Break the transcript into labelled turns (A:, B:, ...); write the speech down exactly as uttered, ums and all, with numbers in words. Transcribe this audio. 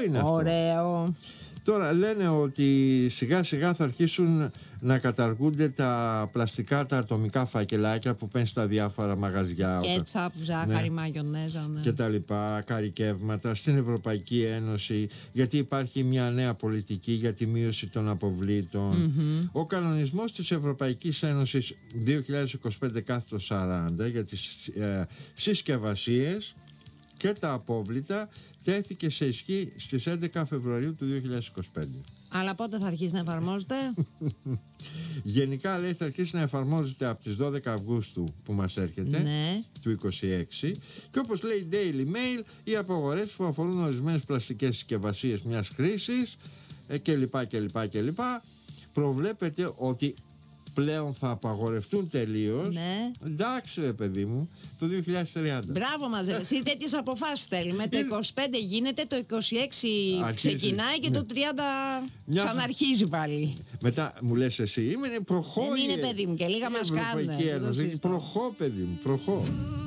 A: είναι αυτό.
B: Ωραίο.
A: Τώρα λένε ότι σιγά σιγά θα αρχίσουν να καταργούνται τα πλαστικά, τα ατομικά φακελάκια που παίρνει στα διάφορα μαγαζιά.
B: Κέτσαπ, ζάχαρη, ναι, μαγιονέζα, ναι,
A: και τα λοιπά, καρικεύματα στην Ευρωπαϊκή Ένωση, γιατί υπάρχει μια νέα πολιτική για τη μείωση των αποβλήτων. Mm-hmm. Ο κανονισμός της Ευρωπαϊκής Ένωσης δύο χιλιάδες είκοσι πέντε σαράντα για τις ε, συσκευασίες και τα απόβλητα τέθηκε σε ισχύ στις έντεκα Φεβρουαρίου του δύο χιλιάδες είκοσι πέντε.
B: Αλλά πότε θα αρχίσει να εφαρμόζεται?
A: Γενικά λέει θα αρχίσει να εφαρμόζεται από τις δώδεκα Αυγούστου που μας έρχεται,
B: ναι,
A: του είκοσι έξι, και όπως λέει Daily Mail, οι απαγορεύσεις που αφορούν ορισμένες πλαστικές συσκευασίες μιας χρήσης ε, κλπ, κλπ, κλπ, προβλέπεται ότι πλέον θα απαγορευτούν τελείως.
B: Ναι.
A: Εντάξει ρε παιδί μου, το δύο χιλιάδες τριάντα.
B: Μπράβο μας, εσύ τέτοιες αποφάσεις θέλουμε. Το είκοσι πέντε γίνεται, το είκοσι έξι
A: αρχίζει,
B: ξεκινάει και
A: ναι,
B: το τριάντα
A: μια...
B: ξαναρχίζει πάλι.
A: Μετά μου λες εσύ, είμαι προχώ.
B: Δεν είναι παιδί μου και λίγα μας κάνουν.
A: Προχώ παιδί μου, προχώ.